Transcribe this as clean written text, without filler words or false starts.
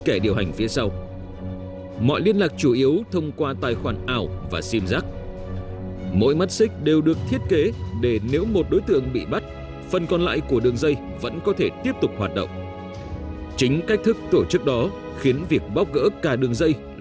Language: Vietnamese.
kẻ điều hành phía sau. Mọi liên lạc chủ yếu thông qua tài khoản ảo và sim giác. Mỗi mắt xích đều được thiết kế để nếu một đối tượng bị bắt, phần còn lại của đường dây vẫn có thể tiếp tục hoạt động. Chính cách thức tổ chức đó khiến việc bóc gỡ cả đường dây